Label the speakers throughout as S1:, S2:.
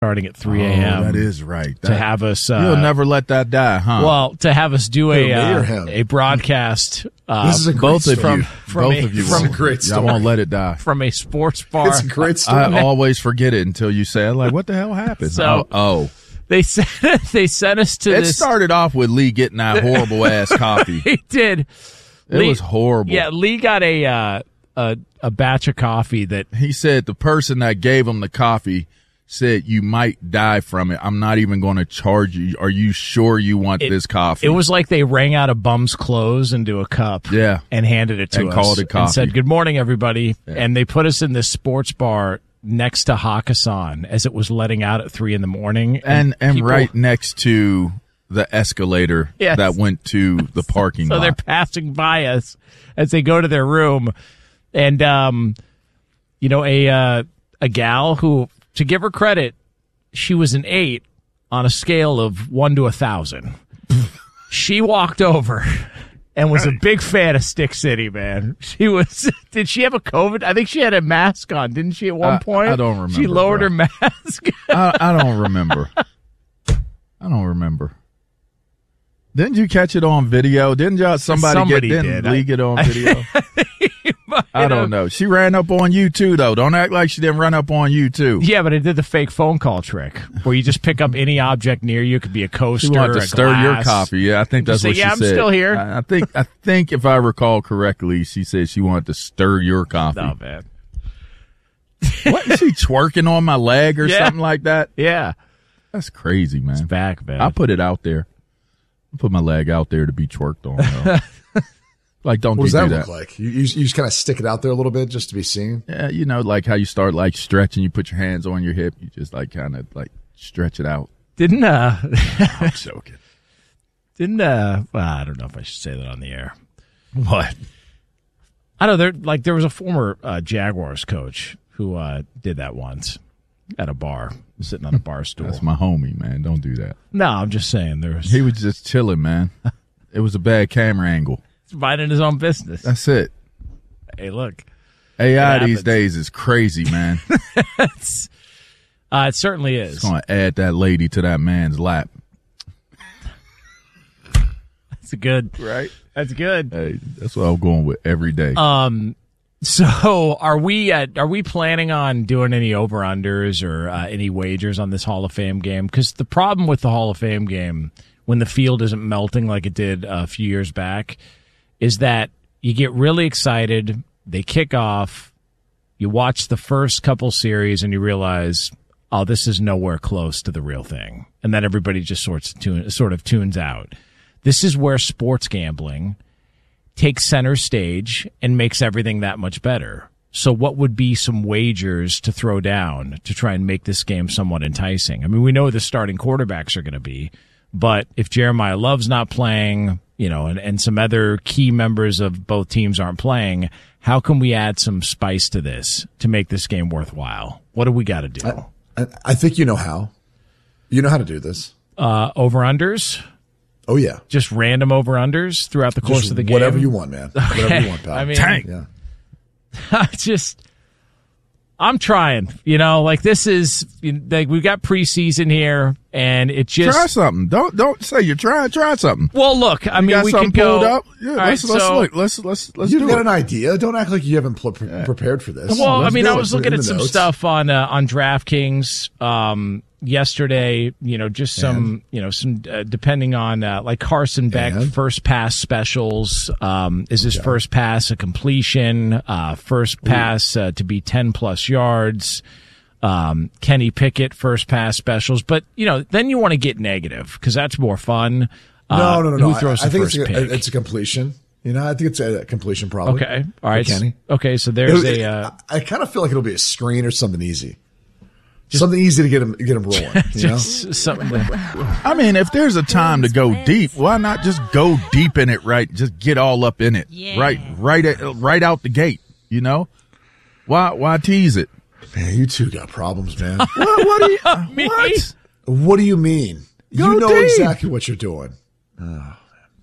S1: starting at 3 a.m.
S2: That is right.
S1: To have us...
S2: you'll never let that die, huh?
S1: Well, to have us do a broadcast...
S3: this is a great story.
S2: Both of you.
S3: From a great story.
S2: I won't let it die.
S1: From a sports bar.
S3: It's a great story.
S2: I always forget it until you say it. Like, what the hell happened?
S1: So, They sent us to this...
S2: It started off with Lee getting that horrible-ass coffee.
S1: He did.
S2: It was horrible.
S1: Yeah, Lee got a batch of coffee that...
S2: He said the person that gave him the coffee said, you might die from it. I'm not even going to charge you. Are you sure you want this coffee?
S1: It was like they rang out a bum's clothes into a cup and handed it to us.
S2: And called it coffee.
S1: And said, good morning, everybody. Yeah. And they put us in this sports bar next to Hakkasan as it was letting out at 3 a.m. And people,
S2: right next to the escalator that went to the parking lot.
S1: So they're passing by us as they go to their room. And, a gal who, to give her credit, she was an 8 on a scale of 1 to 1,000. She walked over and was a big fan of Stick City, man. She was. Did she have a COVID? I think she had a mask on, didn't she, at one point?
S2: I don't remember.
S1: She lowered her mask.
S2: I don't remember. Didn't you catch it on video? Didn't y'all somebody
S1: did.
S2: Leak it on video? I don't know. She ran up on you too, though. Don't act like she didn't run up on you too.
S1: Yeah, but it did the fake phone call trick where you just pick up any object near you. It could be a coaster.
S2: She wanted to stir
S1: glass.
S2: your coffee. Yeah, I think that's what she said.
S1: I'm still here.
S2: I think if I recall correctly, she said she wanted to stir your coffee.
S1: Oh man,
S2: what is she twerking on my leg or something like that?
S1: Yeah,
S2: that's crazy, man.
S1: It's back, man.
S2: I put it out there. I put my leg out there to be twerked on. Like, don't
S3: what
S2: do
S3: that.
S2: What does that
S3: look like? You just kind of stick it out there a little bit just to be seen?
S2: Yeah, like how you start like stretching. You put your hands on your hip. You just like kind of like stretch it out.
S1: I'm
S2: joking.
S1: Well, I don't know if I should say that on the air.
S2: What?
S1: I know there was a former Jaguars coach who did that once at a bar, sitting on a bar stool.
S2: That's my homie, man. Don't do that.
S1: No, I'm just saying
S2: he was just chilling, man. It was a bad camera angle.
S1: He's minding his own business.
S2: That's it.
S1: Hey, look.
S2: AI these days is crazy, man.
S1: It certainly is.
S2: It's going to add that lady to that man's lap.
S1: That's good.
S2: Right?
S1: That's good.
S2: Hey, that's what I'm going with every day.
S1: So are we planning on doing any over-unders or any wagers on this Hall of Fame game? Because the problem with the Hall of Fame game, when the field isn't melting like it did a few years back, is that you get really excited, they kick off, you watch the first couple series, and you realize, oh, this is nowhere close to the real thing. And then everybody just sort of tunes out. This is where sports gambling takes center stage and makes everything that much better. So what would be some wagers to throw down to try and make this game somewhat enticing? I mean, we know the starting quarterbacks are going to be, but if Jeremiah Love's not playing, and some other key members of both teams aren't playing, how can we add some spice to this to make this game worthwhile? What do we got to do?
S3: I think you know how. You know how to do this.
S1: Over-unders?
S3: Oh, yeah.
S1: Just random over-unders throughout the course of the game?
S3: Whatever you want, man.
S1: Okay.
S3: Whatever you want, pal.
S1: I mean,
S3: yeah.
S1: I'm trying. This is, we've got preseason here, and it just...
S2: Try something. Don't say you're trying. Try something.
S1: Well, look, we can go...
S2: Up? Yeah, let's look. Let's
S3: You've got an idea. Don't act like you haven't prepared for this.
S1: Well, I was looking at some stuff on DraftKings yesterday, just some depending on like Carson Beck first pass specials. Is his first pass a completion? First pass to be 10 plus yards. Kenny Pickett first pass specials, but then you want to get negative because that's more fun.
S3: No.
S1: Who throws
S3: I think
S1: first pick?
S3: It's a completion. I think it's a completion probably.
S1: Okay, all right,
S3: Kenny.
S1: Okay, so there's
S3: I kind of feel like it'll be a screen or something easy. Something easy to get him rolling.
S1: Something.
S2: I mean, if there's a time to go deep, why not just go deep in it? Right, just get all up in it. Yeah. Right out the gate. Why tease it?
S3: Man, you two got problems, man.
S2: What do you?
S3: What do you mean?
S2: Go
S3: you know
S2: deep.
S3: exactly what you're doing. Oh.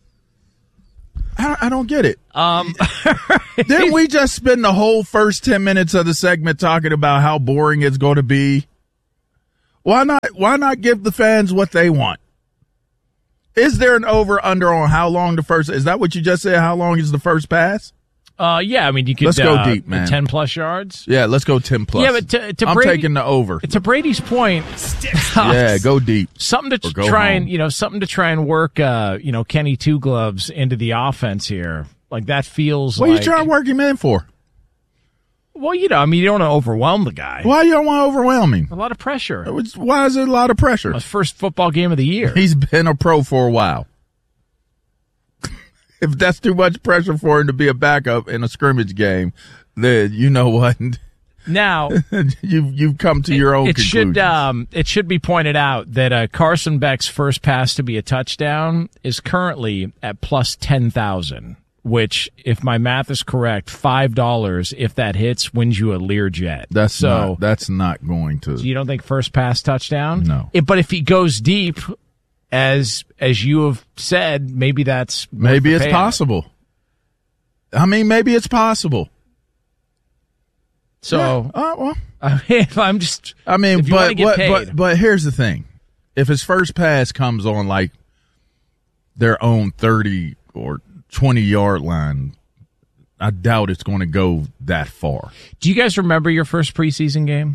S2: I don't get it. Didn't we just spend the whole first 10 minutes of the segment talking about how boring it's going to be? Why not give the fans what they want? Is there an over-under on how long the first – is that what you just said? How long is the first pass?
S1: Yeah, I mean, you could
S2: let's go deep, man.
S1: 10-plus yards.
S2: Yeah, let's go 10-plus.
S1: Yeah, but to
S2: I'm
S1: Brady,
S2: taking the over.
S1: To Brady's point,
S2: yeah, go deep.
S1: Something to try and work, Kenny Two Gloves into the offense here. Like that feels.
S2: What are you trying to work him in for?
S1: Well, you don't want to overwhelm the guy.
S2: Why you don't want to overwhelm him?
S1: A lot of pressure.
S2: Why is it a lot of pressure?
S1: His first football game of the year.
S2: He's been a pro for a while. If that's too much pressure for him to be a backup in a scrimmage game, then you know what?
S1: Now
S2: you've come to your own conclusions.
S1: It should be pointed out that Carson Beck's first pass to be a touchdown is currently at plus 10,000. Which, if my math is correct, $5 if that hits wins you a Learjet.
S2: That's not going to.
S1: So you don't think first pass touchdown?
S2: No.
S1: But if he goes deep, as you have said, maybe that's
S2: maybe it's possible. I mean, maybe it's possible.
S1: So,
S2: well,
S1: but
S2: here's the thing: if his first pass comes on like their own 30 or 20-yard line, I doubt it's going to go that far.
S1: Do you guys remember your first preseason game?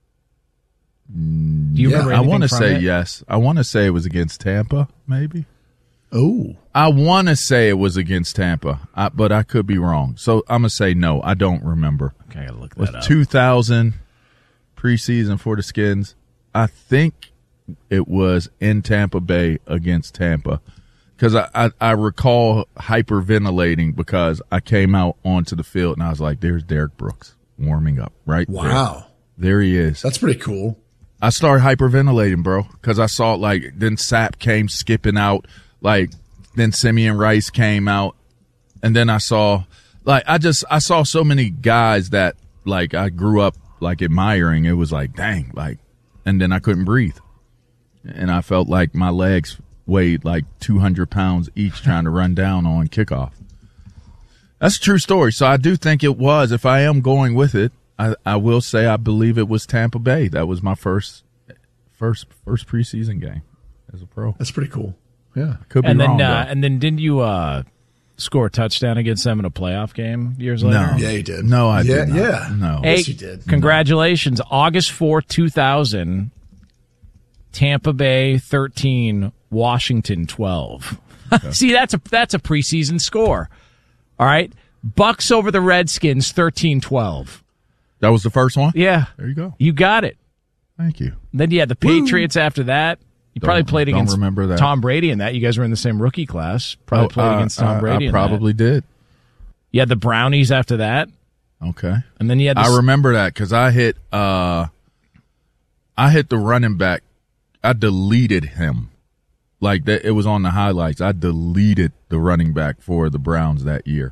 S1: Do you remember?
S2: I want to say yes. I want to say it was against Tampa, maybe.
S3: Oh,
S2: I want to say it was against Tampa, but I could be wrong. So I'm gonna say no. I don't remember.
S1: Okay, I gotta look that up.
S2: 2000 preseason for the Skins. I think it was in Tampa Bay against Tampa. Because I recall hyperventilating because I came out onto the field and I was like, there's Derek Brooks warming up, right?
S3: Wow.
S2: There he is.
S3: That's pretty cool.
S2: I started hyperventilating, bro, because I saw then Sapp came skipping out, then Simeon Rice came out, and then I saw, I saw so many guys that, I grew up, admiring. It was dang, and then I couldn't breathe. And I felt like my legs weighed 200 pounds each trying to run down on kickoff. That's a true story. So I do think it was. If I am going with it, I will say I believe it was Tampa Bay. That was my first preseason game as a pro.
S3: That's pretty cool. Yeah,
S2: could be wrong.
S1: And then didn't you score a touchdown against them in a playoff game years later?
S2: No.
S3: Yeah, you did.
S2: No, I did not.
S3: Yeah,
S2: no.
S1: Hey,
S3: yes, you did.
S1: Congratulations, August 4th, 2000. Tampa Bay 13, Washington 12. Okay. See, that's a preseason score. All right, Bucks over the Redskins 13-12.
S2: That was the first one?
S1: Yeah.
S2: There you go.
S1: You got it.
S2: Thank you.
S1: Then you had the Patriots after that. You probably played against Tom Brady in that. You guys were in the same rookie class. Probably played against Tom Brady.
S2: I probably did.
S1: You had the Brownies after that.
S2: Okay.
S1: And then you had
S2: I remember that because I hit the running back. I deleted him. That, it was on the highlights. I deleted the running back for the Browns that year.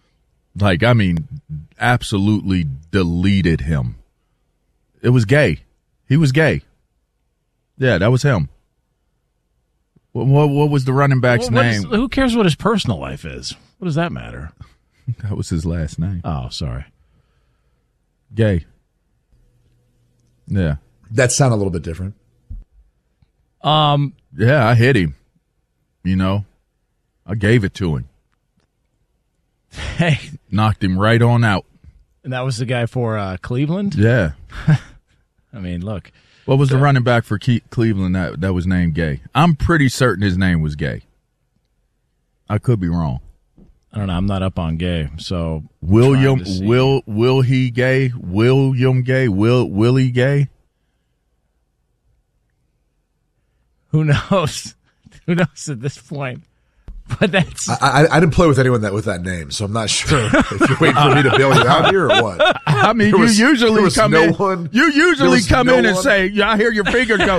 S2: Absolutely deleted him. It was Gay. He was Gay. Yeah, that was him. What was the running back's name?
S1: Who cares what his personal life is? What does that matter?
S2: That was his last name.
S1: Oh, sorry.
S2: Gay. Yeah.
S3: That sounded a little bit different.
S2: Yeah, I hit him. I gave it to him.
S1: Hey.
S2: Knocked him right on out.
S1: And that was the guy for Cleveland?
S2: Yeah.
S1: I mean, look.
S2: What was the running back for Cleveland that was named Gay? I'm pretty certain his name was Gay. I could be wrong.
S1: I don't know. I'm not up on Gay, so
S2: William Willie Gay?
S1: Who knows? Who knows at this point? But that's
S3: I didn't play with anyone with that name, so I'm not sure if you're waiting for me to bail you out here or what.
S2: I mean, you usually come in and say, "Yeah, I hear your fingers go."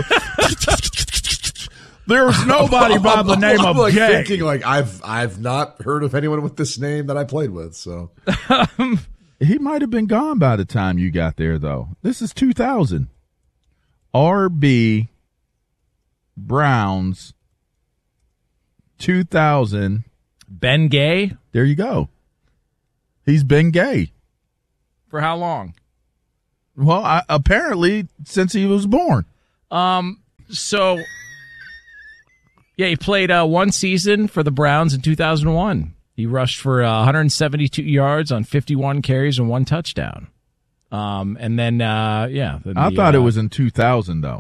S2: There's nobody by the name of Gay.
S3: Thinking I've not heard of anyone with this name that I played with. So
S2: he might have been gone by the time you got there, though. This is 2000. RB Browns 2000.
S1: Ben Gay?
S2: There you go. He's been Gay.
S1: For how long?
S2: Well, apparently since he was born.
S1: So, yeah, he played one season for the Browns in 2001. He rushed for 172 yards on 51 carries and 1 touchdown. And then,
S2: I thought it was in 2000 though,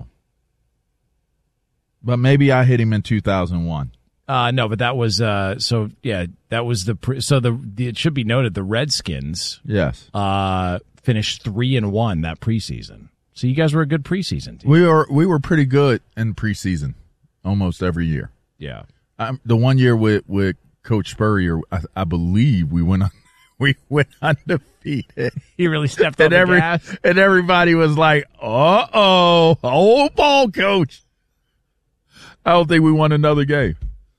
S2: but maybe I hit him in 2001.
S1: No, but that was that was it should be noted the Redskins
S2: Yes,
S1: finished 3-1 that preseason. So you guys were a good preseason team.
S2: we were pretty good in preseason almost every year.
S1: Yeah.
S2: The one year with Coach Spurrier, I believe we went undefeated.
S1: He really stepped on the gas.
S2: And everybody was like, hold ball, Coach. I don't think we won another game.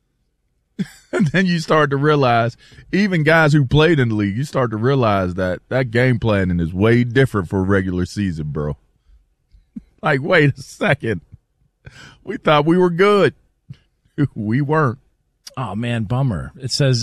S2: And then you start to realize, even guys who played in the league, you start to realize that game planning is way different for a regular season, bro. Like, wait a second. We thought we were good. We weren't.
S1: Oh, man, bummer. It says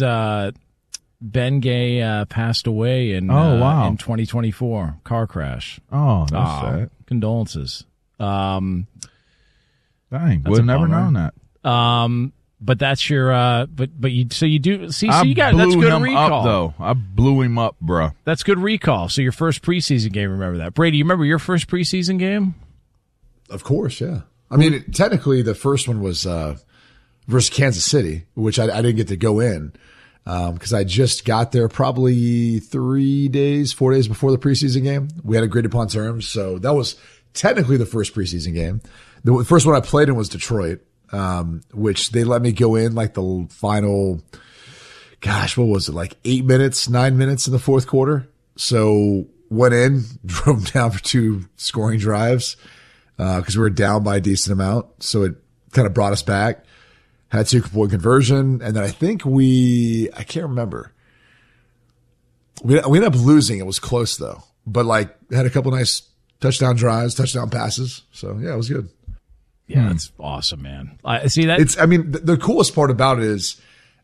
S1: Ben Gay passed away in 2024. Car crash.
S2: Oh, that's sad.
S1: Condolences.
S2: Dang, would have never known that.
S1: But that's your but you do see, so you got
S2: blew
S1: that's good
S2: him
S1: recall.
S2: Up, though. I blew him up, bro.
S1: That's good recall. So your first preseason game, remember that. Brady, you remember your first preseason game?
S3: Of course, yeah. I mean, technically the first one was versus Kansas City, which I didn't get to go in because I just got there probably 4 days before the preseason game. We had agreed upon terms, so that was technically the first preseason game. The first one I played in was Detroit, which they let me go in like the final, what was it, like 9 minutes in the fourth quarter. So went in, drove down for 2 scoring drives because we were down by a decent amount. So it kind of brought us back. Had 2-point conversion, and then I think I can't remember. We ended up losing. It was close though, but like had a couple nice touchdown drives, touchdown passes. So yeah, it was good.
S1: Yeah, that's awesome, man. I see that.
S3: The coolest part about it is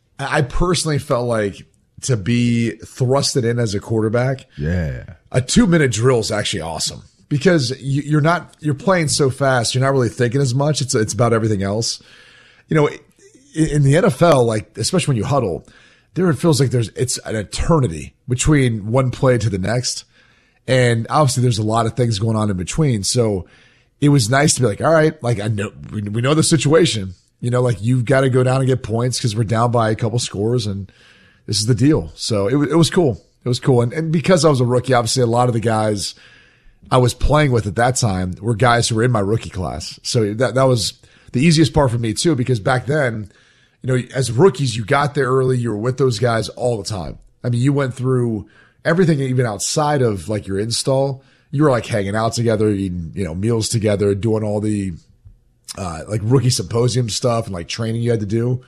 S3: I personally felt like to be thrusted in as a quarterback.
S2: Yeah.
S3: A 2-minute drill is actually awesome because you're playing so fast. You're not really thinking as much. It's about everything else. You know, in the NFL, like, especially when you huddle, there it feels like it's an eternity between one play to the next. And obviously there's a lot of things going on in between. So it was nice to be like, all right, like I know, we know the situation, you know, like you've got to go down and get points because we're down by a couple scores and this is the deal. So it was cool. It was cool. And because I was a rookie, obviously a lot of the guys I was playing with at that time were guys who were in my rookie class. So that was the easiest part for me too, because back then, you know, as rookies, you got there early. You were with those guys all the time. I mean, you went through everything, even outside of like your install. You were like hanging out together, eating, you know, meals together, doing all the, like rookie symposium stuff and like training you had to do.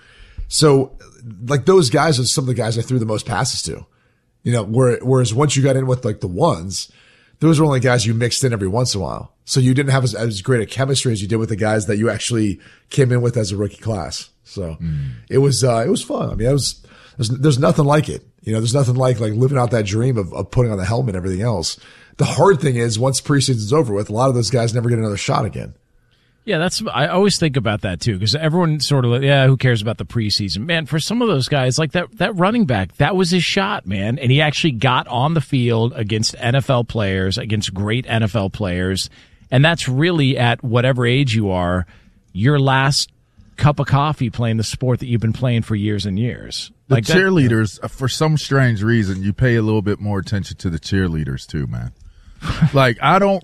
S3: So like those guys are some of the guys I threw the most passes to, you know, whereas once you got in with like the ones, those were only guys you mixed in every once in a while. So you didn't have as great a chemistry as you did with the guys that you actually came in with as a rookie class. So it was fun. I mean, there's nothing like it. You know, there's nothing like living out that dream of putting on the helmet and everything else. The hard thing is once preseason's over with, a lot of those guys never get another shot again.
S1: Yeah, I always think about that too, because everyone sort of like, yeah, who cares about the preseason? Man, for some of those guys, like that running back, that was his shot, man. And he actually got on the field against NFL players, against great NFL players. And that's really at whatever age you are, your last cup of coffee playing the sport that you've been playing for years and years.
S2: The like cheerleaders, for some strange reason, you pay a little bit more attention to the cheerleaders too, man. Like, I don't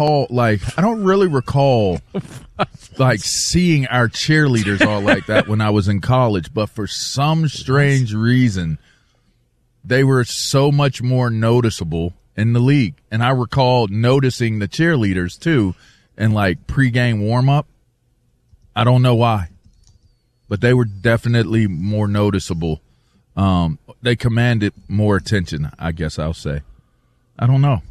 S2: really recall like seeing our cheerleaders all like that when I was in college, but for some strange reason, they were so much more noticeable in the league. And I recall noticing the cheerleaders too in like pregame warm up. I don't know why, but they were definitely more noticeable. They commanded more attention, I guess I'll say. I don't know.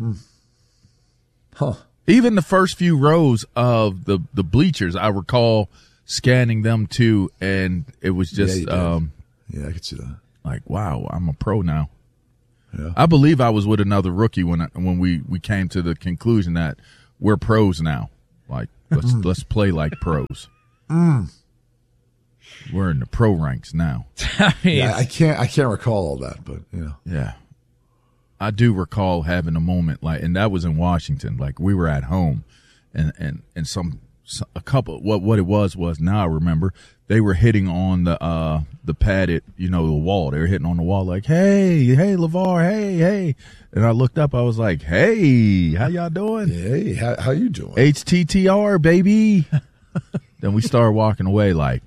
S3: Huh.
S2: Even the first few rows of the bleachers, I recall scanning them too, and it was just
S3: yeah, I could see that.
S2: Like, wow, I'm a pro now.
S3: Yeah.
S2: I believe I was with another rookie when we came to the conclusion that we're pros now. Like, let's play like pros. We're in the pro ranks now.
S1: I mean,
S3: Yeah, I can't recall all that, but
S2: Yeah. I do recall having a moment and that was in Washington. Like, we were at home and a couple, what it was now I remember, they were hitting on the padded, the wall. They were hitting on the wall like, hey, LeVar, hey. And I looked up, I was like, hey, how y'all doing?
S3: Hey, how you doing?
S2: HTTR, baby. Then we started walking away like,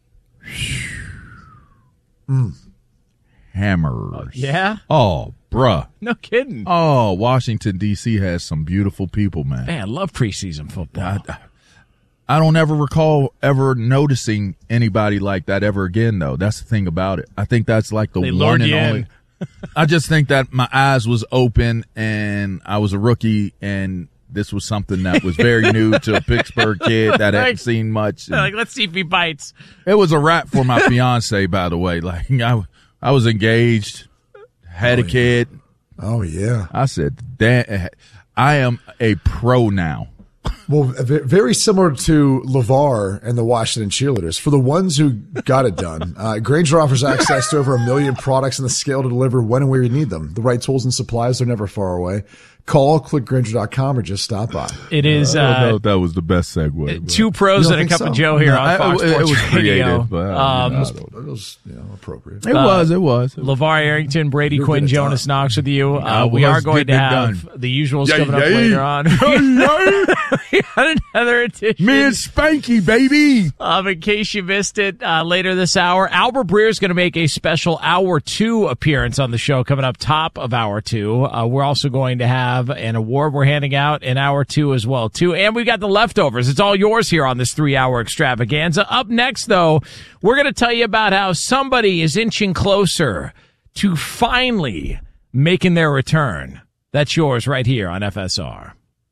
S2: hammers.
S1: Yeah?
S2: Oh, bruh.
S1: No kidding.
S2: Oh, Washington, D.C. has some beautiful people, man.
S1: Man, I love preseason football.
S2: I don't ever recall ever noticing anybody like that ever again, though. That's the thing about it. I think that's like the one and only. I just think that my eyes was open and I was a rookie and this was something that was very new to a Pittsburgh kid that hadn't seen much.
S1: Like, let's see if he bites.
S2: It was a wrap for my fiance, by the way. Like, I was engaged, had a kid.
S3: Oh, yeah.
S2: I said, I am a pro now.
S3: Well, very similar to LeVar and the Washington Cheerleaders. For the ones who got it done, Grainger offers access to over 1 million products and the scale to deliver when and where you need them. The right tools and supplies are never far away. Call, click Grainger.com, or just stop by.
S1: It is.
S2: I don't know if that was the best segue.
S1: Two pros and a cup of Joe here on Fox Sports
S2: it was
S1: Radio.
S2: creative, but
S3: It was appropriate.
S2: It was.
S1: LeVar Arrington, Brady Quinn, Jonas Knox with you. We are going to have the usuals coming up later on. We got another edition.
S2: Me and Spanky, baby.
S1: In case you missed it, later this hour, Albert Breer is going to make a special Hour 2 appearance on the show coming up top of Hour 2. We're also going to have an award we're handing out in Hour 2 as well, too. And we got the leftovers. It's all yours here on this 3-hour extravaganza. Up next, though, we're going to tell you about how somebody is inching closer to finally making their return. That's yours right here on FSR.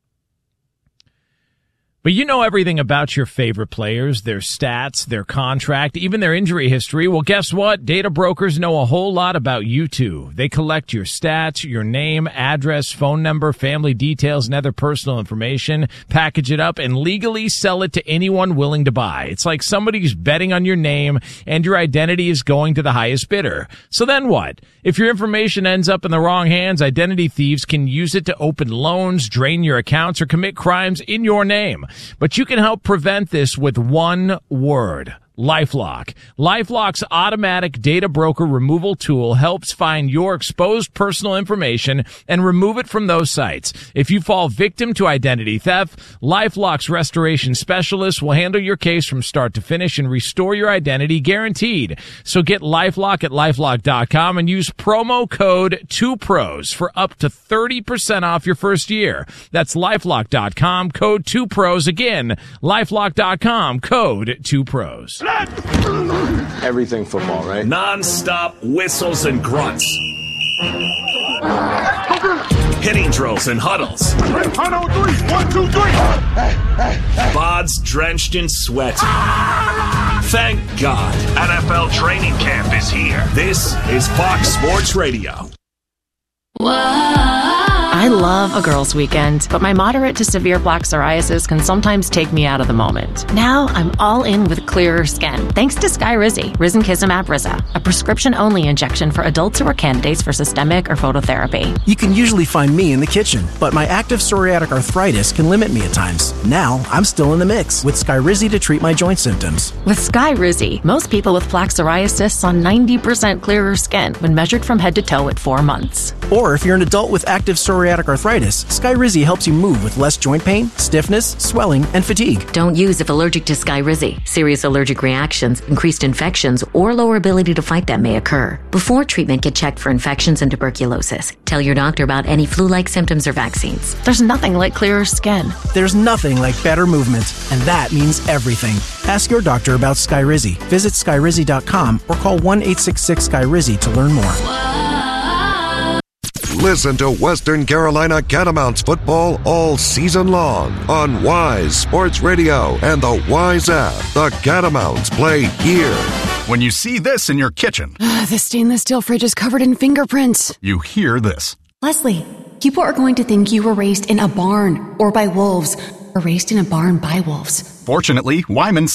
S1: But you know everything about your favorite players, their stats, their contract, even their injury history. Well, guess what? Data brokers know a whole lot about you too. They collect your stats, your name, address, phone number, family details, and other personal information, package it up, and legally sell it to anyone willing to buy. It's like somebody's betting on your name and your identity is going to the highest bidder. So then what? If your information ends up in the wrong hands, identity thieves can use it to open loans, drain your accounts, or commit crimes in your name. But you can help prevent this with one word: LifeLock. LifeLock's automatic data broker removal tool helps find your exposed personal information and remove it from those sites. If you fall victim to identity theft, LifeLock's restoration specialists will handle your case from start to finish and restore your identity guaranteed. So get LifeLock at LifeLock.com and use promo code 2pros for up to 30% off your first year. That's LifeLock.com, code 2pros. Again, LifeLock.com, code 2pros.
S4: Everything football, right?
S5: Non-stop whistles and grunts. Hitting drills and huddles.
S6: 1, 2, 3.
S5: Bods drenched in sweat. Thank God NFL training camp is here. This is Fox Sports Radio.
S7: I love a girls' weekend, but my moderate to severe plaque psoriasis can sometimes take me out of the moment. Now I'm all in with clearer skin, thanks to Skyrizi, Risankizumab Riza, a prescription-only injection for adults who are candidates for systemic or phototherapy.
S8: You can usually find me in the kitchen, but my active psoriatic arthritis can limit me at times. Now I'm still in the mix with Skyrizi to treat my joint symptoms.
S7: With Skyrizi, most people with plaque psoriasis saw 90% clearer skin when measured from head to toe at 4 months.
S8: Or if you're an adult with active psoriatic arthritis, Skyrizi helps you move with less joint pain, stiffness, swelling, and fatigue.
S9: Don't use if allergic to Skyrizi. Serious allergic reactions, increased infections, or lower ability to fight them may occur. Before treatment, get checked for infections and tuberculosis. Tell your doctor about any flu-like symptoms or vaccines.
S7: There's nothing like clearer skin.
S8: There's nothing like better movement, and that means everything. Ask your doctor about Skyrizi. Visit Skyrizi.com or call 1-866-SKYRIZI to learn more.
S10: Listen to Western Carolina Catamounts football all season long on Wise Sports Radio and the Wise app. The Catamounts play here.
S6: When you see this in your kitchen,
S11: the stainless steel fridge is covered in fingerprints.
S6: You hear this.
S11: Leslie, people are going to think you were raised in a barn or by wolves. or raised in a barn by wolves.
S6: Fortunately, Wyman